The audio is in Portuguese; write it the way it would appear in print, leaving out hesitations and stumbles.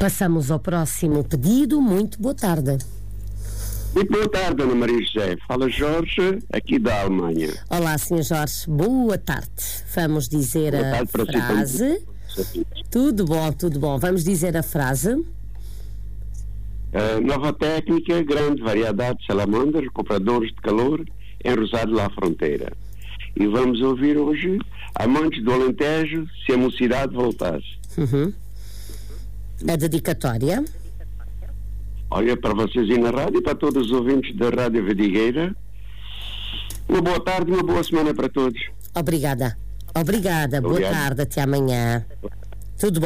Passamos ao próximo pedido. Muito boa tarde. Muito boa tarde, Ana Maria José. Fala Jorge, aqui da Alemanha. Olá, Sr. Jorge. Boa tarde. Vamos dizer a frase. Tudo bom, tudo bom. Vamos dizer a frase. Nova técnica, grande variedade de salamandras, compradores de calor, em Rosário lá Fronteira. E vamos ouvir hoje, amantes do Alentejo, se a mocidade voltasse. A dedicatória. Olha, para vocês e na rádio, e para todos os ouvintes da Rádio Vidigueira, uma boa tarde e uma boa semana para todos. Obrigada. Obrigada. Boa tarde. Até amanhã. Tudo bom.